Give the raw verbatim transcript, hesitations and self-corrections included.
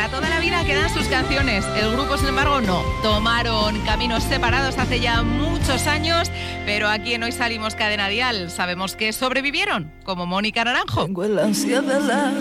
para toda la vida quedan sus canciones. El grupo, sin embargo, no. Tomaron caminos separados hace ya muchos años, pero aquí en Hoy Salimos Cadena Dial sabemos que sobrevivieron, como Mónica Naranjo. Tengo el ansia de la